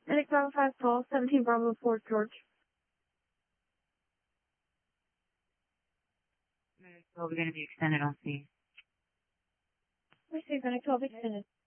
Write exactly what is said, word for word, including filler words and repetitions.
Medic Bravo five call, seventeen Bravo four George. Medic twelve, we're going to be extended on C. Received Medic twelve extended.